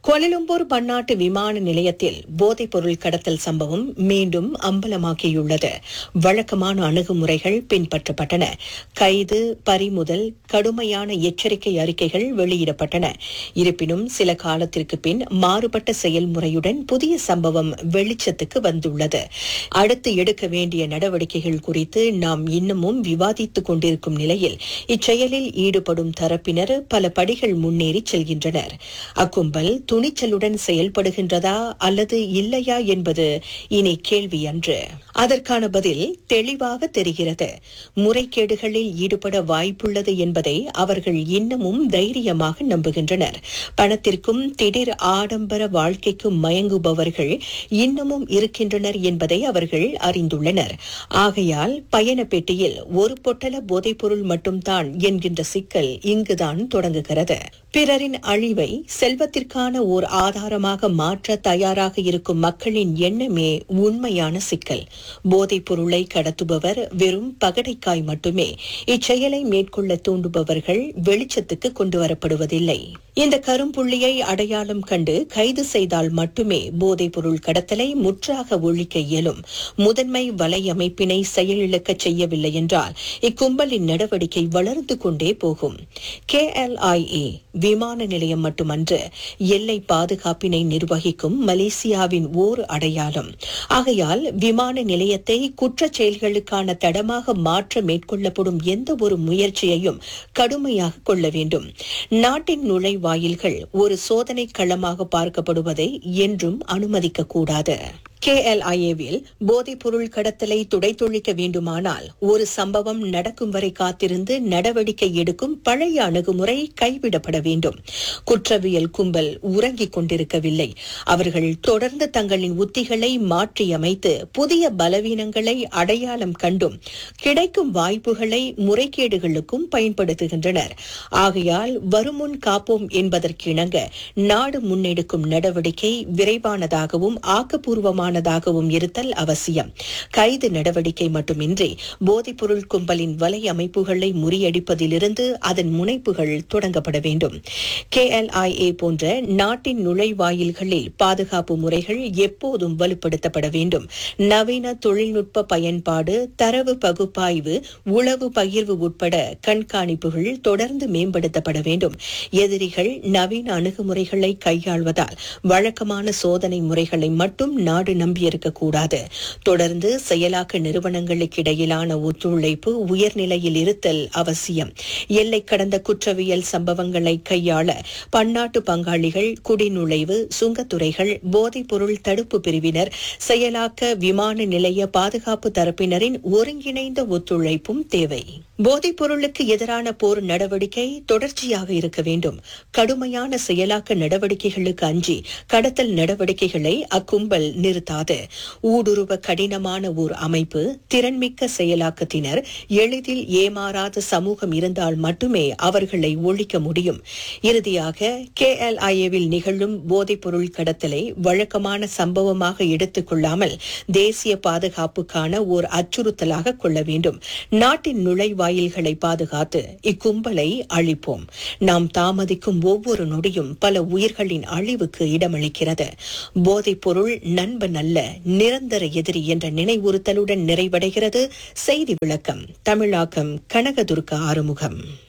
Kuala Lumpur பன்னாட்டு விமான நிலையத்தில் போதைப் பொருள் கடத்தல் சம்பவம் மீண்டும் அம்பலமாகியுள்ளது. வழக்கமான அணுகுமுறைகள் பின்பற்றப்பட்டன. கைது, பறிமுதல், கடுமையான எச்சரிக்கை அறிக்கைகள் வெளியிடப்பட்டன. இருப்பினும் சில காலத்திற்கு பின் மாறுபட்ட செயல்முறையுடன் புதிய சம்பவம் வெளிச்சத்துக்கு வந்துள்ளது. அடுத்து எடுக்க வேண்டிய நடவடிக்கைகள் குறித்து நாம் இன்னமும் விவாதித்துக் கொண்டிருக்கும் நிலையில் இச்செயலில் ஈடுபடும் தரப்பினர் பல படிகள் முன்னேறி செல்கின்றனர். அக்கும்பல் துணிச்சலுடன் செயல்படுகின்றதா அல்லது இல்லையா என்பது இனி கேள்வி அன்று. அதற்கான பதில் தெளிவாக தெரிகிறது. முறைகேடுகளில் ஈடுபட வாய்ப்புள்ளது என்பதை அவர்கள் இன்னமும் தைரியமாக நம்புகின்றனர். பணத்திற்கும் திடீர் ஆடம்பர வாழ்க்கைக்கும் மயங்குபவர்கள் இன்னமும் இருக்கின்றனர் என்பதை அவர்கள் அறிந்துள்ளனர். ஆகையால் பயண பெட்டியில் ஒரு பொட்டல போதைப்பொருள் மட்டும்தான் என்கின்ற சிக்கல் இங்குதான் தொடங்குகிறது. பிறரின் அழிவை செல்வத்திற்கான ஓர் ஆதாரமாக மாற்ற தயாராக இருக்கும் மக்களின் எண்ணமே உண்மையான சிக்கல். போதைப் பொருளை கடத்துபவர் வெறும் பகடைக்காய் மட்டுமே. இச்செயலை மேற்கொள்ள தூண்டுபவர்கள் வெளிச்சத்துக்கு கொண்டு வரப்படுவதில்லை. இந்த கரும்புள்ளியை அடையாளம் கண்டு கைது செய்தால் மட்டுமே போதைப் பொருள் கடத்தலை முற்றாக ஒழிக்க இயலும். முதன்மை வலையமைப்பினை செயலிழக்க செய்யவில்லை என்றால் இக்கும்பலின் நடவடிக்கை வளர்ந்து கொண்டே போகும். KLIA விமான நிலையம் மட்டுமன்று, எல்லை பாதுகாப்பினை நிர்வகிக்கும் மலேசியாவின் ஓர் அடையாளம். ஆகையால் விமான நிலையத்தை குற்றச் செயல்களுக்கான தடமாக மாற்ற மேற்கொள்ளப்படும் எந்த ஒரு முயற்சியையும் கடுமையாக கொள்ள வேண்டும். நாட்டின் நுழைவாயில்கள் ஒரு சோதனை களமாக பார்க்கப்படுவதை என்றும் அனுமதிக்கக்கூடாது. KLIAவில் போதைப் பொருள் கடத்தலை துடைத்தொழிக்க வேண்டுமானால் ஒரு சம்பவம் நடக்கும் வரை காத்திருந்து நடவடிக்கை எடுக்கும் பழைய அணுகுமுறை கைவிடப்பட வேண்டும். குற்றவியல் கும்பல் உறங்கிக் கொண்டிருக்கவில்லை. அவர்கள் தொடர்ந்து தங்களின் உத்திகளை மாற்றியமைத்து புதிய பலவீனங்களை அடையாளம் கண்டும் கிடைக்கும் வாய்ப்புகளை முறைகேடுகளுக்கும் பயன்படுத்துகின்றனர். ஆகையால் வருமுன் காப்போம் என்பதற்கிணங்க நாடு முன்னெடுக்கும் நடவடிக்கை விரைவானதாகவும் ஆக்கப்பூர்வமான இருத்தல் அவசியம். கைது நடவடிக்கை மட்டுமின்றி போதைப்பொருள் கும்பலின் வலை அமைப்புகளை முறியடிப்பதிலிருந்து அதன் முனைப்புகள் தொடங்கப்பட வேண்டும். KLIA போன்ற நாட்டின் நுழைவாயில்களில் பாதுகாப்பு முறைகள் எப்போதும் வலுப்படுத்தப்பட வேண்டும். நவீன தொழில்நுட்ப பயன்பாடு, தரவு பகுப்பாய்வு, உளவு பகிர்வு உட்பட கண்காணிப்புகள் தொடர்ந்து மேம்படுத்தப்பட வேண்டும். எதிரிகள் நவீன அணுகுமுறைகளை கையாள்வதால் வழக்கமான சோதனை முறைகளை மட்டும் நாடு நம்பியிருக்கக்கூடாது. தொடர்ந்து செயலாக்க நிறுவனங்களுக்கு இடையிலான ஒத்துழைப்பு உயர்நிலையில் இருத்தல் அவசியம். எல்லை கடந்த குற்றவியல் சம்பவங்களை கையாள பன்னாட்டு பங்காளிகள், குடிநுழைவு, சுங்கத்துறைகள், போதைப் பொருள் தடுப்பு பிரிவினர், செயலாக்க விமான நிலைய பாதுகாப்பு தரப்பினரின் ஒருங்கிணைந்த ஒத்துழைப்பும் தேவை. போதைப் பொருளுக்கு எதிரான போர் நடவடிக்கை தொடர்ச்சியாக இருக்க வேண்டும். கடுமையான செயலாக்க நடவடிக்கைகளுக்கு அஞ்சி கடத்தல் நடவடிக்கைகளை அக்கும்பல் நிறுத்தாது. ஊடுருவ கடினமான ஓர் அமைப்பு, திறன்மிக்க செயலாக்கத்தினர், எளிதில் ஏமாறாத சமூகம் இருந்தால் மட்டுமே அவர்களை ஒழிக்க முடியும். இறுதியாக KLIAவில் நிகழும் போதைப் பொருள் கடத்தலை வழக்கமான சம்பவமாக எடுத்துக் கொள்ளாமல் தேசிய பாதுகாப்புக்கான ஓர் அச்சுறுத்தலாக கொள்ள வேண்டும். நாட்டின் நுழைவாயில்களை பாதுகாத்து இக்கும்பலை அழிப்போம். நாம் தாமதிக்கும் ஒவ்வொரு நொடியும் பல உயிர்களின் அழிவுக்கு இடமளிக்கிறது. போதைப் பொருள் நண்பன் அல்ல, நிரந்தர எதிரி என்ற நினைவுறுத்தலுடன் நிறைவடைகிறது செய்தி விளக்கம். தமிழாக்கம் கனகதுர்க ஆறுமுகம்.